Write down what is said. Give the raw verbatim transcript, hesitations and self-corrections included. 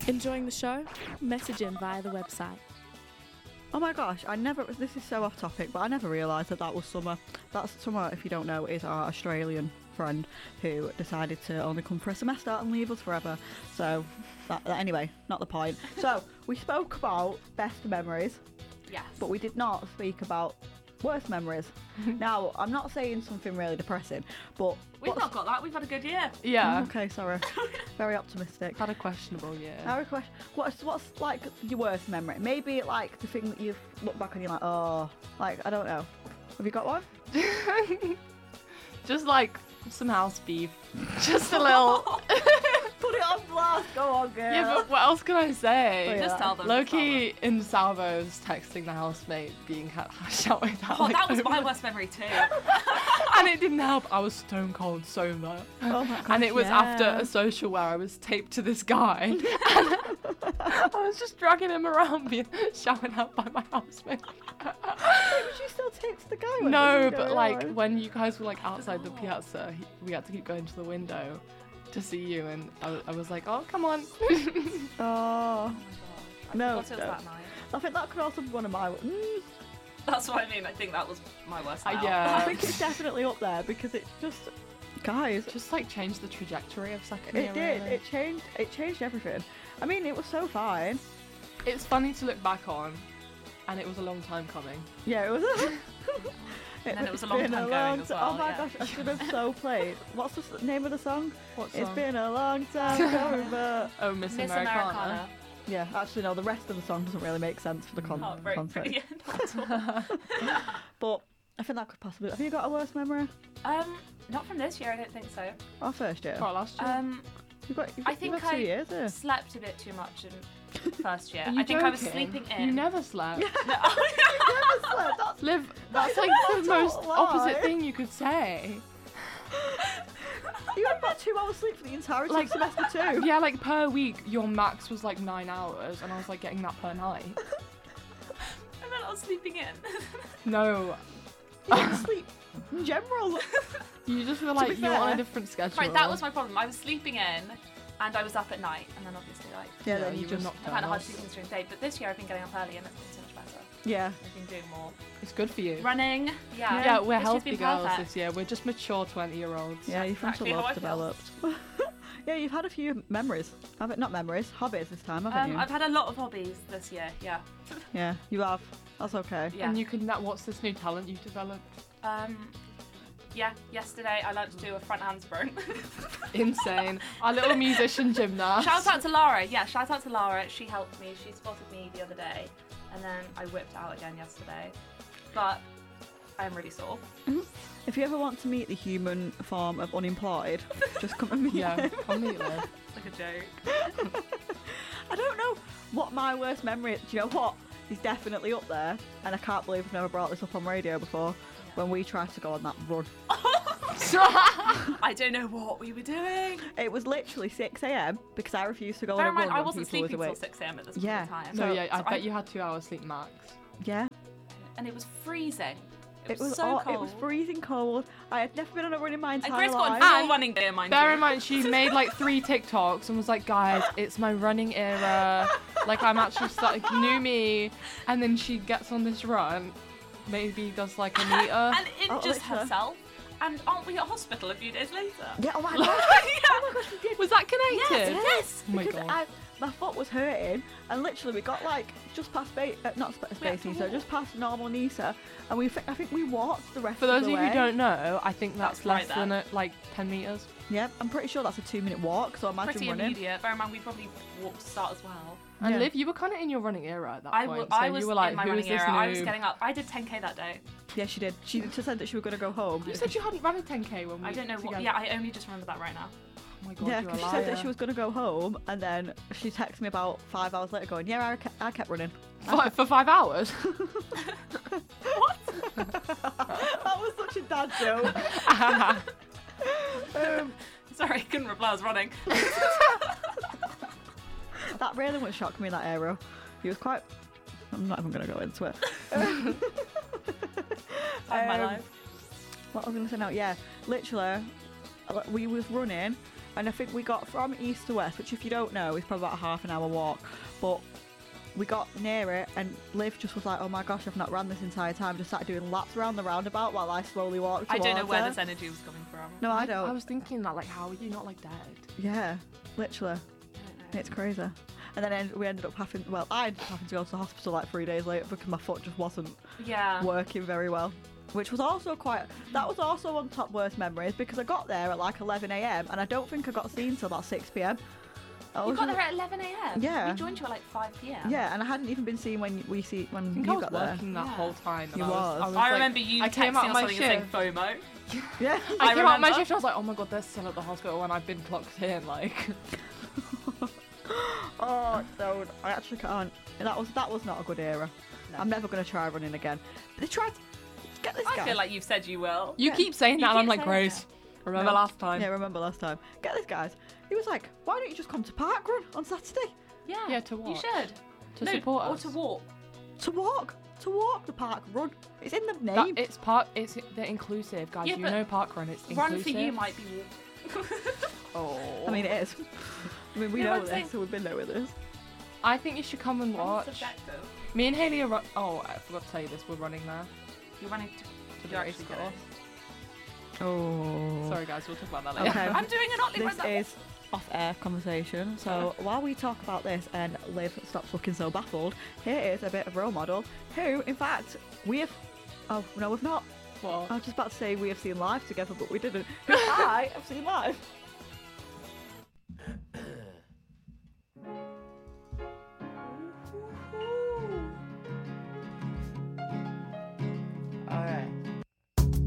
Enjoying the show? Message in via the website. Oh my gosh, I never, this is so off topic, but I never realised that that was Summer. That's Summer, if you don't know, is our Australian friend who decided to only come for a semester and leave us forever. So, that, that, anyway, not the point. So, we spoke about best memories. Yes. But we did not speak about worst memories. Now, I'm not saying something really depressing, but... We've not got that. We've had a good year. Yeah. Oh, okay, sorry. Very optimistic. Had a questionable year. Our question, what's, what's like your worst memory? Maybe like the thing that you've looked back and you're like, oh, like, I don't know. Have you got one? Just like some house beef. Just a little. Put it on blast, go on, girl. Yeah, but what else can I say? Oh, yeah. Just tell them. Loki in Salvo's texting the housemate being ha- shouted at. Oh, like, that was my over- worst memory too. And it didn't help. I was stone cold sober. Oh my And gosh, it was yeah. after a social where I was taped to this guy. And I was just dragging him around being shouted at by my housemate. Wait, was you still taped to the guy? when No, you but go like on? when you guys were like outside the piazza, he- we had to keep going to the window to see you, and I, w- I was like, oh, come on. Oh, I No, forgot it was no. that night. I think that could also be one of my... Mm, That's what I mean. I think that was my worst. Uh, night out. yeah. I think it's definitely up there because it just... Guys, Just like changed the trajectory of second it year. did. really. It changed, it changed everything. I mean, it was so fine. It's funny to look back on, and it was a long time coming. Yeah, it was... And then it was a it's long been time a going long as ti- well, Oh my yeah. gosh, I should have so played. What's the s- name of the song? What It's song? been a long time coming, but... Oh, Miss, Miss Americana. Americana. Yeah, actually, no, the rest of the song doesn't really make sense for the con- Oh, very context. brilliant. But I think that could possibly... Have you got a worst memory? um, not from this year. I don't think so. Our first year? Quite last year. Um, You've got, you've, I you've think got two I years, yeah. slept a bit too much in first year. Are you I think I was joking? sleeping in. You never slept. That's Liv, that's like the That's most not a lie. opposite thing you could say. You had about two hours sleep for the entirety Like- of semester two. Yeah, like per week, your max was like nine hours, and I was like getting that per night. I meant I was sleeping in. No, You didn't sleep in general. you just were like be you were on fair- a different schedule. Right, that was my problem. I was sleeping in, and I was up at night, and then obviously like Yeah, Yeah, then you you were just... knocked I found it hard out. to sleep during the day. But this year I've been getting up early, and it's been so much better. Yeah. I've been doing more It's good for you. running. Yeah, Yeah, we're It's just healthy been girls perfect. this year. We're just mature twenty-year-olds. Yeah, you've exactly frontal how I lobe feel. developed. Yeah, you've had a few memories. Have it? Not memories, hobbies this time, haven't Um, you? I've had a lot of hobbies this year. Yeah. Yeah, you have. That's okay. Yeah. And you can. That, what's this new talent you've developed? Um, yeah. Yesterday I learned to do a front handspring. Insane. Our little musician gymnast. Shout out to Lara. Yeah, shout out to Lara. She helped me. She spotted me the other day, and then I whipped out again yesterday. But I am really sore. If you ever want to meet the human form of unemployed, just come and meet Yeah, him. completely. Like a joke. I don't know what my worst memory is. Do you know what? It's definitely up there, and I can't believe I've never brought this up on radio before. When we tried to go on that run, I don't know what we were doing. it was literally six a.m. because I refused to go Bear on in a mind, run I when wasn't people was sleeping till awake. six a.m. at this Yeah. point in time. No, So- yeah, I so bet I- you had two hours sleep max. Yeah, And it was freezing. It it was, was so all, cold. it was freezing cold. I had never been on a run in my And entire Grace got life. a full And- running gear, mind Bear you. in mind, she made like three TikToks and was like, guys, it's my running era. Like, I'm actually starting new me. And then she gets on this run, maybe does like a meter. And Oh, injures literally. herself. And aren't we at hospital a few days later? Yeah, oh my Like- gosh. Oh my gosh, we did. Was that connected? Yes, yes. Oh my because god. I, my foot was hurting, and literally we got like just past ba- uh, not sp- We had space to Nisa, walk. just past normal Nisa, and we fi- I think we walked the rest For of those the of you way. who don't know, I think that's, That's right less than then. a, like ten meters. Yep, I'm pretty sure that's a two minute walk. So imagine Pretty running. immediate. Bear in mind, we probably walked to start as well. And Yeah. Liv, you were kind of in your running era at that I, point. w- I so was you were like, in my who running is this era. I was noob? getting up. I did ten K that day. Yeah, she did. She just said that she was gonna go home. You said you hadn't run a ten K when we I don't know what. together. Yeah, I only just remember that right now. Oh my god, Yeah, you're a because she said that liar. she was gonna go home, and then she texted me about five hours later, going, "Yeah, I, ke- I kept running." Fi- for five hours. What? That was such a dad joke. um, Sorry, couldn't reply. I was running. that really wouldn't shock me. That aero, he was quite. I'm not even gonna go into it. Time of my Um, life. What was I gonna say now? Yeah, literally, uh, we was running, and I think we got from east to west, which if you don't know is probably about a half an hour walk, but we got near it and Liv just was like, oh my gosh, I've not ran this entire time, just started doing laps around the roundabout while I slowly walked I towards don't know where her. this energy was coming from. No, I don't. I was thinking that, like, how are you not like dead? Yeah, literally. I don't know. It's crazy. And then en- we ended up having, well, I ended up having to go to the hospital like three days later because my foot just wasn't Yeah. working very well. Which was also quite, that was also on top worst memories because I got there at like eleven a m and I don't think I got seen till about six p m. I You was got just- there at eleven a m? Yeah. We joined you at like five p m? Yeah, and I hadn't even been seen when we see when I think you I was got there. working that Yeah. whole time. and You I was, was. I, was I like- remember you I came texting out or my something and saying shift. FOMO. Yeah. I I came out my remember. shift. I was like, oh my god, they're still at the hospital, and I've been clocked in. Like, Oh, so I actually can't. That was that was not a good era. No. I'm never going to try running again. But they tried to get this I guy. feel like you've said you will. you Yeah. keep saying You that, and I'm keep like, saying Grace, remember No. last time? Yeah, remember last time. Get this guys. He was like, why don't you just come to parkrun on Saturday Yeah. Yeah, to You what? should. To no, support or us. to walk. to walk to walk the park run? It's in the That, name. it's part. It's they're inclusive, guys. Yeah, you but know, parkrun. It's Run inclusive. for you might be walking. Oh. I mean, it is. I mean, we Yeah, know I'm this, saying- so we've been there with this. I think you should come and watch. Subjective. Me and Haley are. Ru- oh, I forgot to tell you this. We're running there. You're running to, To the you're race actually course. Oh. Sorry, guys. We'll talk about that later. Okay. I'm doing an Otley This run. is off-air conversation. So while we talk about this and Liv stops looking so baffled, here is a bit of role model who, in fact, we have. Oh no, we've not. What? I was just about to say we have seen live together, but we didn't. Who I have seen live.